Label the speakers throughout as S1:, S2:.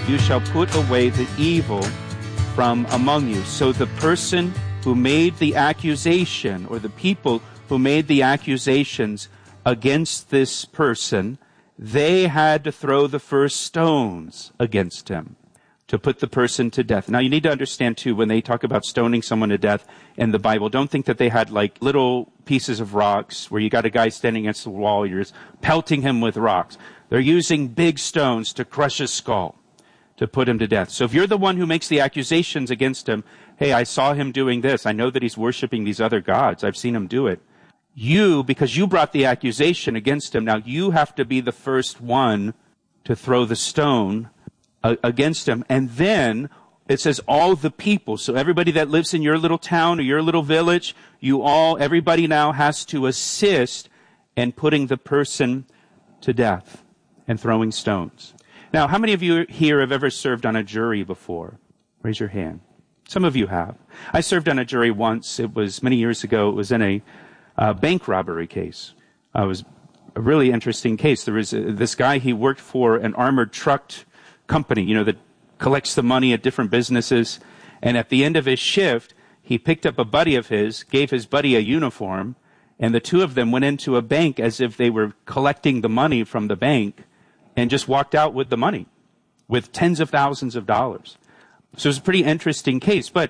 S1: you shall put away the evil from among you. So the person who made the accusation, or the people who made the accusations against this person, they had to throw the first stones against him to put the person to death. Now, you need to understand, too, when they talk about stoning someone to death in the Bible, don't think that they had, like, little pieces of rocks where you got a guy standing against the wall, you're just pelting him with rocks. They're using big stones to crush his skull, to put him to death. So if you're the one who makes the accusations against him, hey, I saw him doing this. I know that he's worshiping these other gods. I've seen him do it. You, because you brought the accusation against him, now you have to be the first one to throw the stone against him. And then it says all the people. So everybody that lives in your little town or your little village, everybody now has to assist in putting the person to death and throwing stones. Now, how many of you here have ever served on a jury before? Raise your hand. Some of you have. I served on a jury once. It was many years ago. It was in a bank robbery case. It was a really interesting case. There was this guy, he worked for an armored truck company, that collects the money at different businesses. And at the end of his shift, he picked up a buddy of his, gave his buddy a uniform, and the two of them went into a bank as if they were collecting the money from the bank and just walked out with the money, with tens of thousands of dollars. So it's a pretty interesting case. But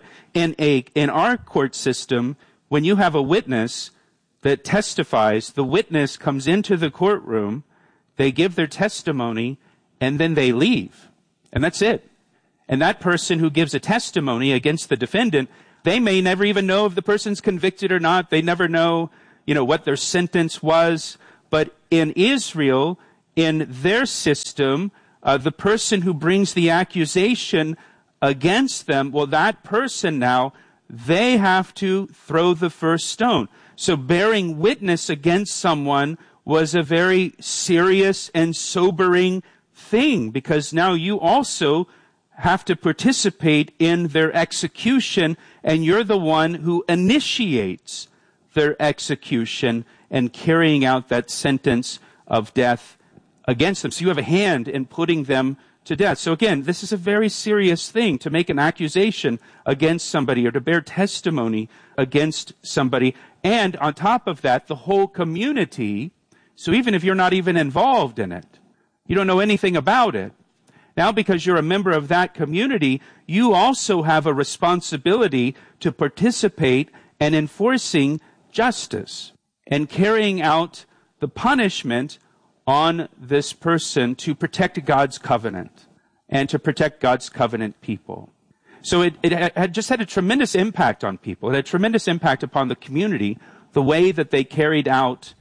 S1: in our court system, when you have a witness that testifies, the witness comes into the courtroom, they give their testimony, and then they leave. And that's it. And that person who gives a testimony against the defendant, they may never even know if the person's convicted or not. They never know, what their sentence was. But in Israel, in their system, the person who brings the accusation against them, well, that person now, they have to throw the first stone. So bearing witness against someone was a very serious and sobering thing, because now you also have to participate in their execution, and you're the one who initiates their execution and carrying out that sentence of death against them. So you have a hand in putting them to death. So again, this is a very serious thing, to make an accusation against somebody or to bear testimony against somebody. And on top of that, the whole community, so even if you're not even involved in it, you don't know anything about it, now because you're a member of that community, you also have a responsibility to participate in enforcing justice and carrying out the punishment on this person to protect God's covenant and to protect God's covenant people. So it had just had a tremendous impact on people. It had a tremendous impact upon the community, the way that they carried out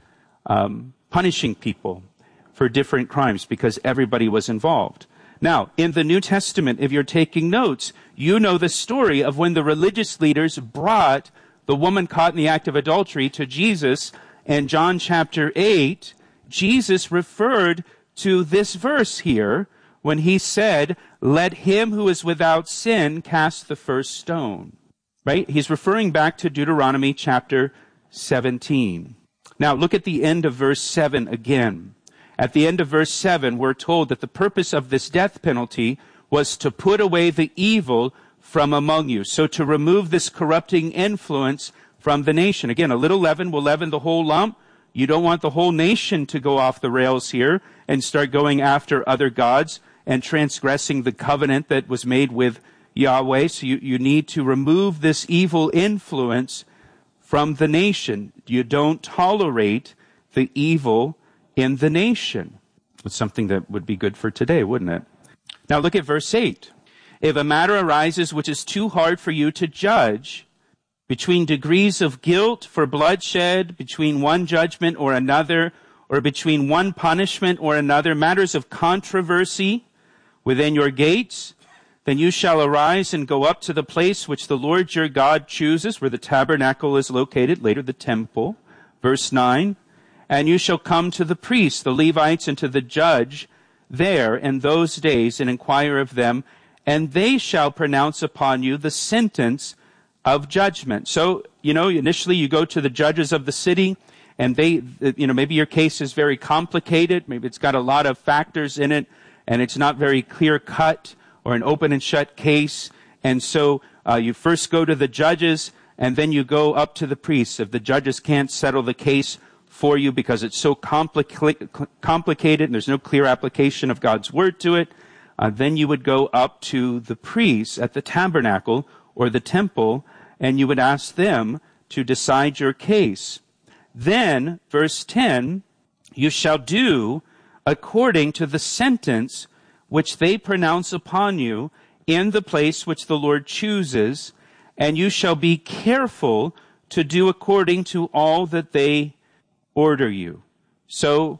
S1: punishing people for different crimes, because everybody was involved. Now, in the New Testament, if you're taking notes, you know the story of when the religious leaders brought the woman caught in the act of adultery to Jesus. In John chapter 8, Jesus referred to this verse here when he said, "Let him who is without sin cast the first stone." Right? He's referring back to Deuteronomy chapter 17. Now, look at the end of verse 7 again. At the end of verse 7, we're told that the purpose of this death penalty was to put away the evil from among you. So to remove this corrupting influence from the nation. Again, a little leaven will leaven the whole lump. You don't want the whole nation to go off the rails here and start going after other gods and transgressing the covenant that was made with Yahweh. So you need to remove this evil influence from the nation. You don't tolerate the evil in the nation. It's something that would be good for today, wouldn't it? Now look at verse 8. If a matter arises which is too hard for you to judge, between degrees of guilt for bloodshed, between one judgment or another, or between one punishment or another, matters of controversy within your gates, then you shall arise and go up to the place which the Lord your God chooses, where the tabernacle is located, later the temple. Verse 9. And you shall come to the priests, the Levites, and to the judge there in those days, and inquire of them, and they shall pronounce upon you the sentence of judgment. So, initially you go to the judges of the city, and they, maybe your case is very complicated, maybe it's got a lot of factors in it, and it's not very clear-cut or an open and shut case. And so you first go to the judges, and then you go up to the priests. If the judges can't settle the case for you because it's so complicated and there's no clear application of God's word to it, then you would go up to the priests at the tabernacle or the temple, and you would ask them to decide your case. Then, verse 10, you shall do according to the sentence which they pronounce upon you in the place which the Lord chooses, and you shall be careful to do according to all that they order you. So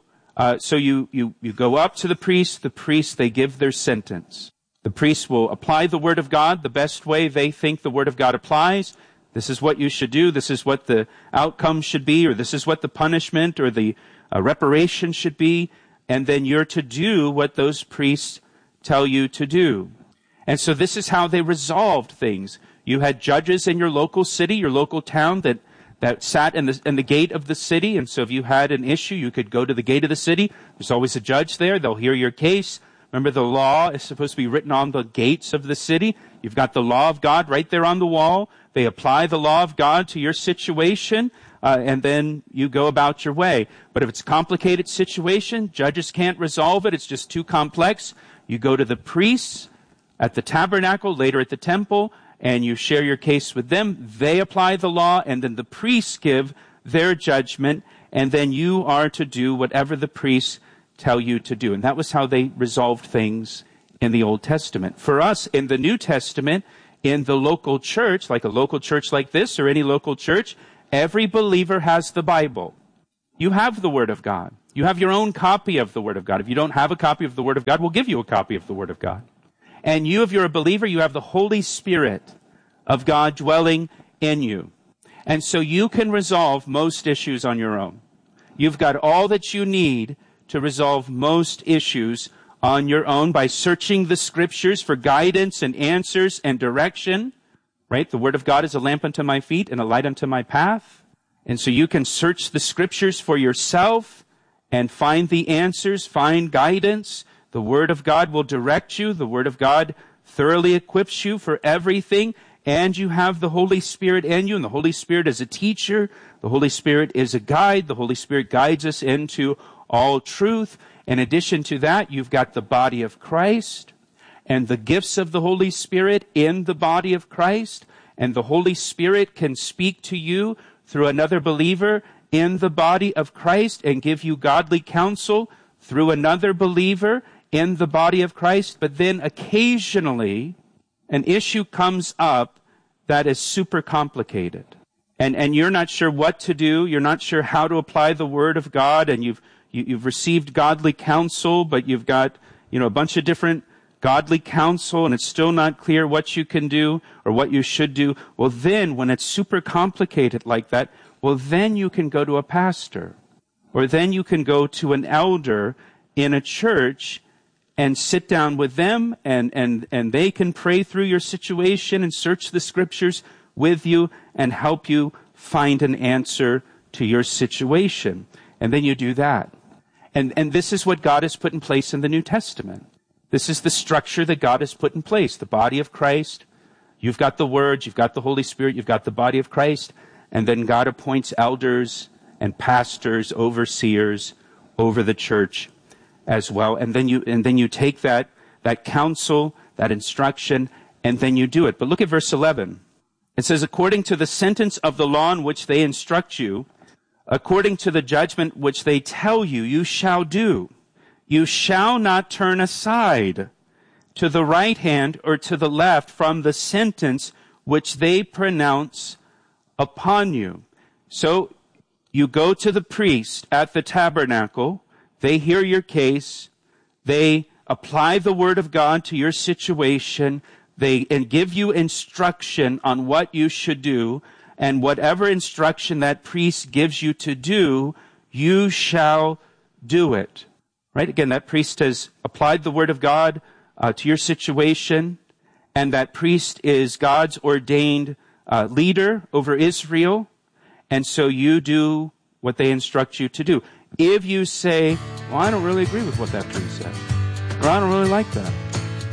S1: you go up to the priest, they give their sentence. The priest will apply the word of God the best way they think the word of God applies. This is what you should do, this is what the outcome should be, or this is what the punishment or the reparation should be, and then you're to do what those priests tell you to do. And so this is how they resolved things. You had judges in your local city, your local town that sat in the gate of the city. And so if you had an issue, you could go to the gate of the city. There's always a judge there. They'll hear your case. Remember, the law is supposed to be written on the gates of the city. You've got the law of God right there on the wall. They apply the law of God to your situation, and then you go about your way. But if it's a complicated situation, judges can't resolve it. It's just too complex. You go to the priests at the tabernacle, later at the temple, and you share your case with them. They apply the law, and then the priests give their judgment, and then you are to do whatever the priests tell you to do. And that was how they resolved things in the Old Testament. For us, in the New Testament, in the local church, like a local church like this or any local church, every believer has the Bible. You have the Word of God. You have your own copy of the Word of God. If you don't have a copy of the Word of God, we'll give you a copy of the Word of God. And you, if you're a believer, you have the Holy Spirit of God dwelling in you. And so you can resolve most issues on your own. You've got all that you need to resolve most issues on your own by searching the Scriptures for guidance and answers and direction. Right? The Word of God is a lamp unto my feet and a light unto my path. And so you can search the Scriptures for yourself and find the answers, find guidance. The Word of God will direct you. The Word of God thoroughly equips you for everything. And you have the Holy Spirit in you. And the Holy Spirit is a teacher. The Holy Spirit is a guide. The Holy Spirit guides us into all truth. In addition to that, you've got the body of Christ and the gifts of the Holy Spirit in the body of Christ. And the Holy Spirit can speak to you through another believer in the body of Christ and give you godly counsel through another believer in the body of Christ. But then occasionally an issue comes up that is super complicated. And you're not sure what to do. You're not sure how to apply the Word of God. And you've received godly counsel, but you've got, a bunch of different godly counsel, and it's still not clear what you can do or what you should do. Well, then, when it's super complicated like that, well, then you can go to a pastor. Or then you can go to an elder in a church and sit down with them, and they can pray through your situation and search the Scriptures with you and help you find an answer to your situation. And then you do that. And this is what God has put in place in the New Testament. This is the structure that God has put in place. The body of Christ. You've got the Word, you've got the Holy Spirit, you've got the body of Christ. And then God appoints elders and pastors, overseers over the church as well. And then you take that counsel, that instruction, and then you do it. But look at verse 11. It says, according to the sentence of the law in which they instruct you, according to the judgment which they tell you, you shall do. You shall not turn aside to the right hand or to the left from the sentence which they pronounce upon you. So you go to the priest at the tabernacle. They hear your case. They apply the Word of God to your situation. And give you instruction on what you should do. And whatever instruction that priest gives you to do, you shall do it. Right? Again, that priest has applied the Word of God to your situation. And that priest is God's ordained leader over Israel. And so you do what they instruct you to do. If you say, well, I don't really agree with what that priest said, or I don't really like that,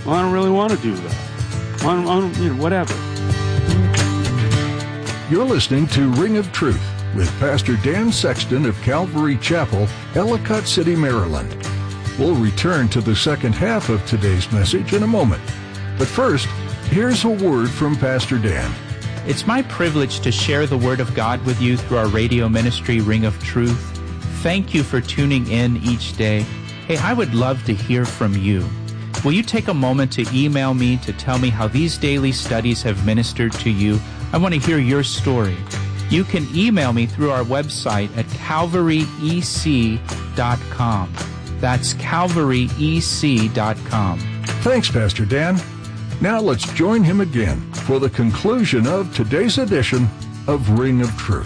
S1: Well, I don't really want to do that. I don't, whatever.
S2: You're listening to Ring of Truth with Pastor Dan Sexton of Calvary Chapel, Ellicott City, Maryland. We'll return to the second half of today's message in a moment. But first, here's a word from Pastor Dan.
S3: It's my privilege to share the Word of God with you through our radio ministry, Ring of Truth. Thank you for tuning in each day. Hey, I would love to hear from you. Will you take a moment to email me to tell me how these daily studies have ministered to you? I want to hear your story. You can email me through our website at calvaryec.com. That's calvaryec.com.
S2: Thanks, Pastor Dan. Now let's join him again for the conclusion of today's edition of Ring of Truth.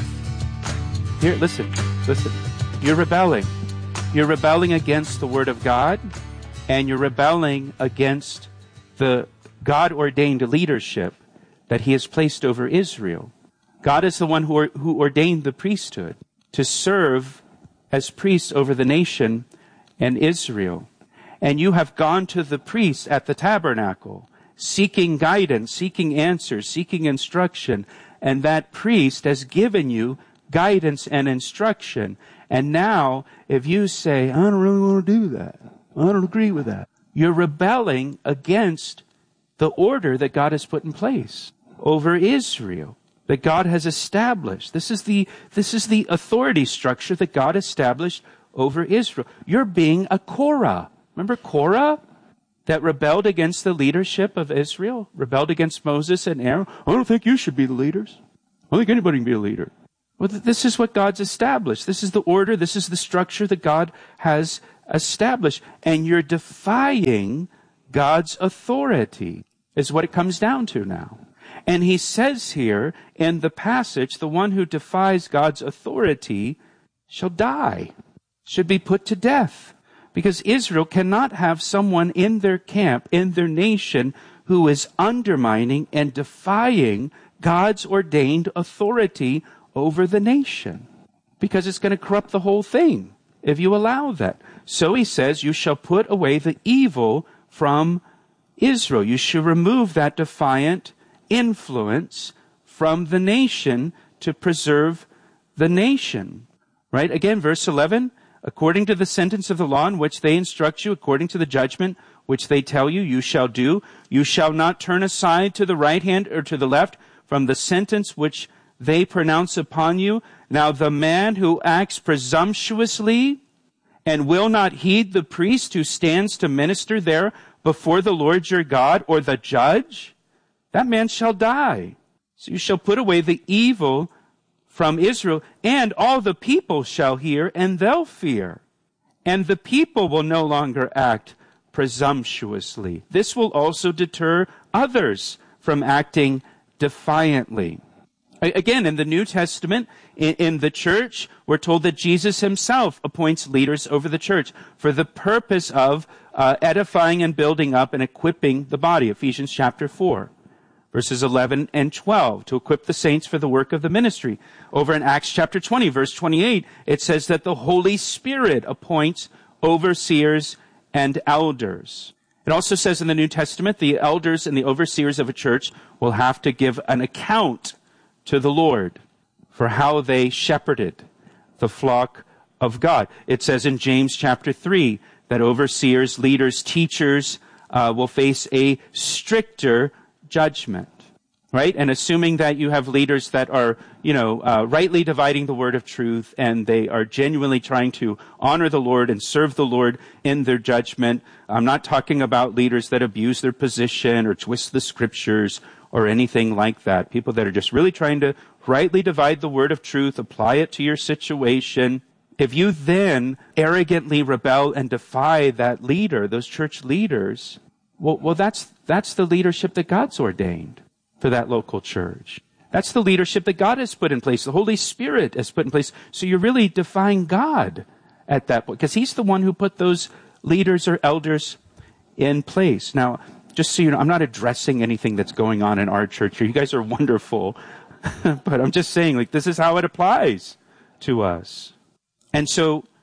S1: Here, listen. You're rebelling. You're rebelling against the Word of God, and you're rebelling against the God-ordained leadership that He has placed over Israel. God is the one who ordained the priesthood to serve as priests over the nation and Israel. And you have gone to the priest at the tabernacle, seeking guidance, seeking answers, seeking instruction. And that priest has given you guidance and instruction. And now, if you say, I don't really want to do that, I don't agree with that, you're rebelling against the order that God has put in place over Israel, that God has established. This is the authority structure that God established over Israel. You're being a Korah. Remember Korah? That rebelled against the leadership of Israel, rebelled against Moses and Aaron. I don't think you should be the leaders. I don't think anybody can be a leader. Well, this is what God's established. This is the order. This is the structure that God has established. And you're defying God's authority, is what it comes down to now. And he says here in the passage, the one who defies God's authority shall die, should be put to death. Because Israel cannot have someone in their camp, in their nation, who is undermining and defying God's ordained authority over the nation. Because it's going to corrupt the whole thing if you allow that. So he says, you shall put away the evil from Israel. You shall remove that defiant influence from the nation to preserve the nation. Right? Again, verse 11. According to the sentence of the law in which they instruct you, according to the judgment which they tell you, you shall do. You shall not turn aside to the right hand or to the left from the sentence which they pronounce upon you. Now the man who acts presumptuously and will not heed the priest who stands to minister there before the Lord your God or the judge, that man shall die. So you shall put away the evil from Israel, and all the people shall hear, and they'll fear. And the people will no longer act presumptuously. This will also deter others from acting defiantly. Again, in the New Testament, in the church, we're told that Jesus himself appoints leaders over the church for the purpose of edifying and building up and equipping the body. Ephesians chapter 4. Verses 11 and 12, to equip the saints for the work of the ministry. Over in Acts chapter 20, verse 28, it says that the Holy Spirit appoints overseers and elders. It also says in the New Testament, the elders and the overseers of a church will have to give an account to the Lord for how they shepherded the flock of God. It says in James chapter 3 that overseers, leaders, teachers will face a stricter judgment, right? And assuming that you have leaders that are, rightly dividing the word of truth, and they are genuinely trying to honor the Lord and serve the Lord in their judgment. I'm not talking about leaders that abuse their position or twist the scriptures or anything like that. People that are just really trying to rightly divide the word of truth, apply it to your situation. If you then arrogantly rebel and defy that leader, those church leaders, well, that's the leadership that God's ordained for that local church. That's the leadership that God has put in place. The Holy Spirit has put in place. So you're really defying God at that point, because He's the one who put those leaders or elders in place. Now, just so you know, I'm not addressing anything that's going on in our church here. You guys are wonderful. But I'm just saying, this is how it applies to us. And so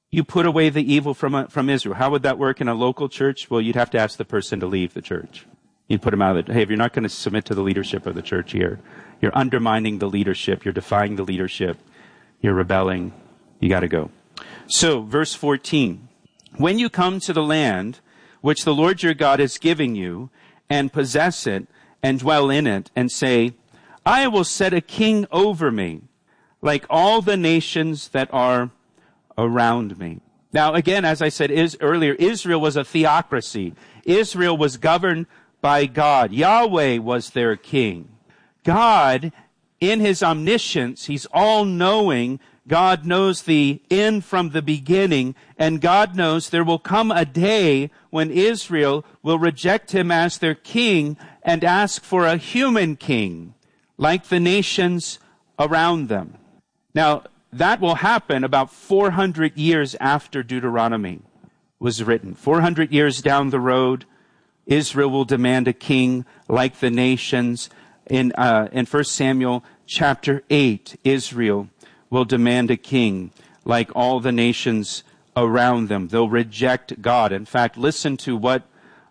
S1: you put away the evil from Israel. How would that work in a local church? Well, you'd have to ask the person to leave the church. You'd put them out of it. Hey, if you're not going to submit to the leadership of the church here, you're undermining the leadership, you're defying the leadership, you're rebelling, you got to go. So, verse 14. When you come to the land which the Lord your God is giving you, and possess it, and dwell in it, and say, I will set a king over me, like all the nations that are around me. Now, again, as I said earlier, Israel was a theocracy. Israel was governed by God. Yahweh was their king. God, in his omniscience, he's all-knowing. God knows the end from the beginning, and God knows there will come a day when Israel will reject him as their king and ask for a human king, like the nations around them. Now, that will happen about 400 years after Deuteronomy was written. 400 years down the road, Israel will demand a king like the nations. In 1 Samuel chapter 8, Israel will demand a king like all the nations around them. They'll reject God. In fact, listen to what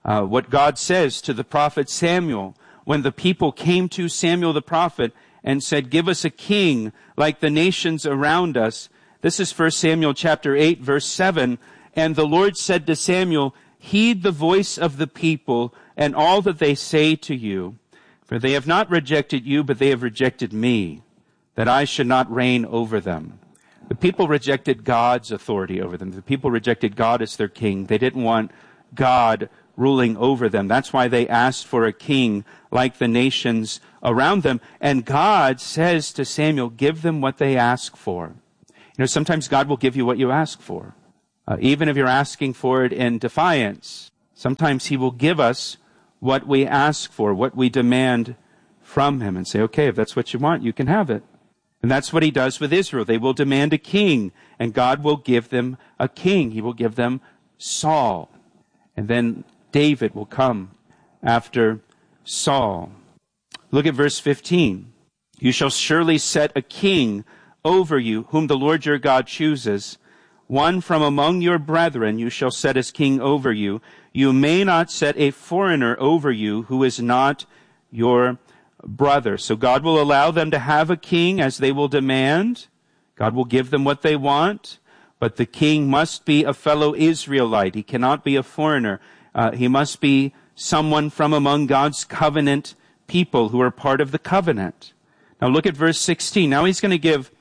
S1: God says to the prophet Samuel when the people came to Samuel the prophet and said, give us a king like the nations around us. This is 1 Samuel chapter 8, verse 7. And the Lord said to Samuel, heed the voice of the people and all that they say to you, for they have not rejected you, but they have rejected me, that I should not reign over them. The people rejected God's authority over them. The people rejected God as their king. They didn't want God ruling over them. That's why they asked for a king like the nations around them. And God says to Samuel, give them what they ask for. You know, sometimes God will give you what you ask for. Even if you're asking for it in defiance, sometimes he will give us what we ask for, what we demand from him, and say, okay, if that's what you want, you can have it. And that's what he does with Israel. They will demand a king, and God will give them a king. He will give them Saul. And then David will come after Saul. Look at verse 15. You shall surely set a king over you, whom the Lord your God chooses. One from among your brethren you shall set as king over you. You may not set a foreigner over you who is not your brother. So God will allow them to have a king as they will demand. God will give them what they want. But the king must be a fellow Israelite. He cannot be a foreigner. He must be someone from among God's covenant people who are part of the covenant. Now look at verse 16. Now he's going to give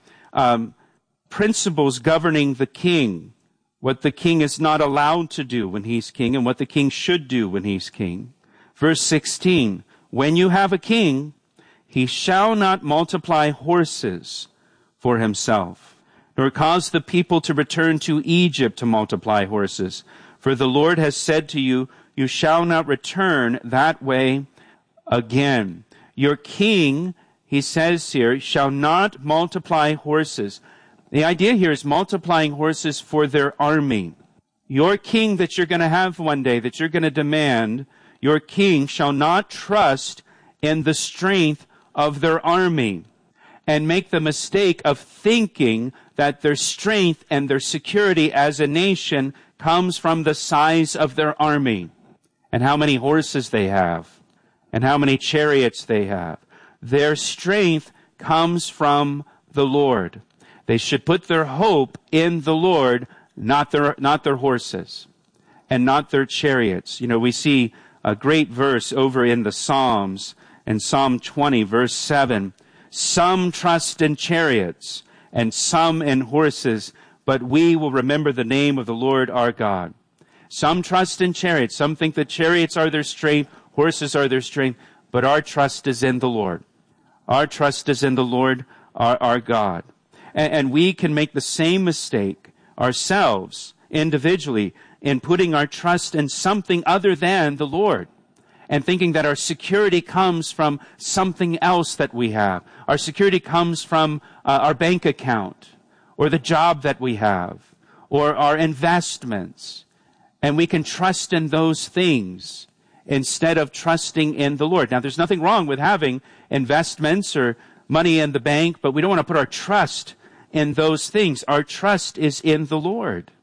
S1: principles governing the king, what the king is not allowed to do when he's king and what the king should do when he's king. Verse 16, when you have a king, he shall not multiply horses for himself, nor cause the people to return to Egypt to multiply horses. For the Lord has said to you, you shall not return that way again. Your king, he says here, shall not multiply horses. The idea here is multiplying horses for their army. Your king that you're going to have one day, that you're going to demand, your king shall not trust in the strength of their army and make the mistake of thinking that their strength and their security as a nation comes from the size of their army and how many horses they have and how many chariots they have. Their strength comes from the Lord. They should put their hope in the Lord, not their horses and not their chariots. You know, we see a great verse over in the Psalms, in Psalm 20, verse 7. Some trust in chariots and some in horses, but we will remember the name of the Lord our God. Some trust in chariots. Some think that chariots are their strength, horses are their strength, but our trust is in the Lord. Our trust is in the Lord our God. And we can make the same mistake ourselves individually in putting our trust in something other than the Lord and thinking that our security comes from something else that we have. Our security comes from our bank account or the job that we have or our investments. And we can trust in those things instead of trusting in the Lord. Now, there's nothing wrong with having investments or money in the bank, but we don't want to put our trust in those things. Our trust is in the Lord.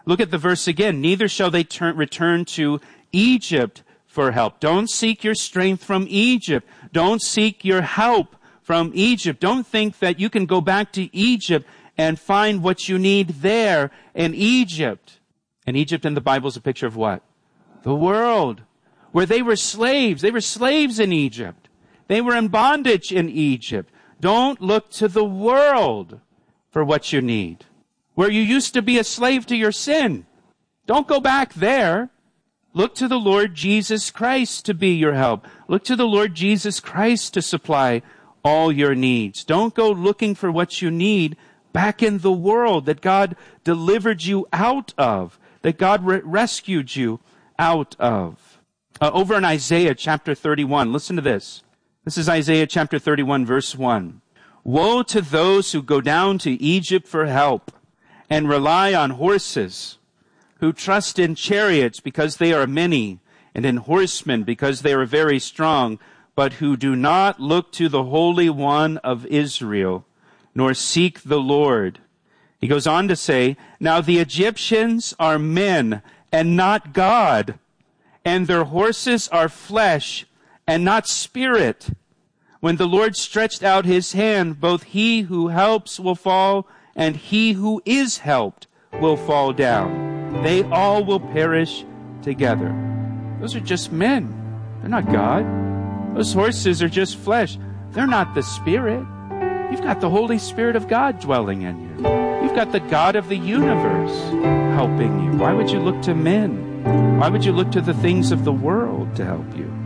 S1: Look at the verse again. Neither shall they return to Egypt for help. Don't seek your strength from Egypt. Don't seek your help from Egypt. Don't think that you can go back to Egypt and find what you need there in Egypt. And Egypt in the Bible is a picture of what? The world, where they were slaves. They were slaves in Egypt. They were in bondage in Egypt. Don't look to the world for what you need. Where you used to be a slave to your sin. Don't go back there. Look to the Lord Jesus Christ to be your help. Look to the Lord Jesus Christ to supply all your needs. Don't go looking for what you need back in the world that God delivered you out of, that God rescued you out of. Over in Isaiah chapter 31, listen to this. This is Isaiah chapter 31, verse 1. Woe to those who go down to Egypt for help and rely on horses, who trust in chariots because they are many, and in horsemen because they are very strong, but who do not look to the Holy One of Israel, nor seek the Lord. He goes on to say, now the Egyptians are men and not God, and their horses are flesh and not spirit. When the Lord stretched out his hand, both he who helps will fall, and he who is helped will fall down. They all will perish together. Those are just men. They're not God. Those horses are just flesh. They're not the Spirit. You've got the Holy Spirit of God dwelling in you. You've got the God of the universe helping you. Why would you look to men? Why would you look to the things of the world to help you?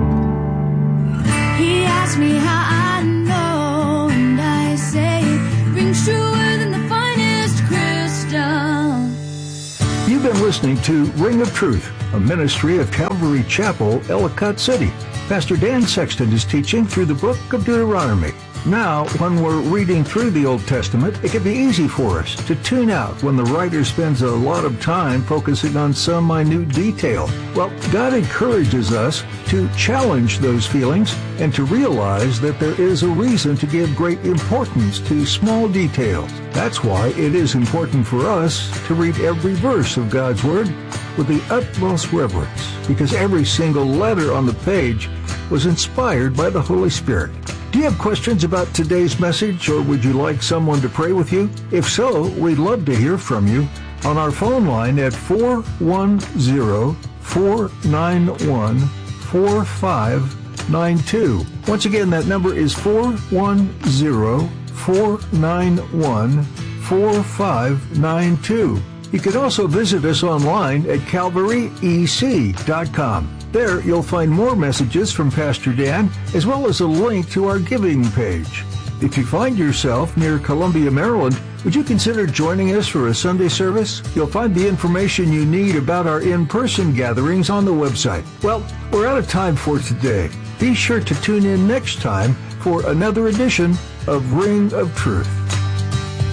S4: He asked me how I know, and I say it rings truer than the finest crystal.
S2: You've been listening to Ring of Truth, a ministry of Calvary Chapel, Ellicott City. Pastor Dan Sexton is teaching through the book of Deuteronomy. Now, when we're reading through the Old Testament, it can be easy for us to tune out when the writer spends a lot of time focusing on some minute detail. Well, God encourages us to challenge those feelings and to realize that there is a reason to give great importance to small details. That's why it is important for us to read every verse of God's Word with the utmost reverence, because every single letter on the page was inspired by the Holy Spirit. Do you have questions about today's message, or would you like someone to pray with you? If so, we'd love to hear from you on our phone line at 410-491-4592. Once again, that number is 410-491-4592. You can also visit us online at calvaryec.com. There, you'll find more messages from Pastor Dan, as well as a link to our giving page. If you find yourself near Columbia, Maryland, would you consider joining us for a Sunday service? You'll find the information you need about our in-person gatherings on the website. Well, we're out of time for today. Be sure to tune in next time for another edition of Ring of Truth.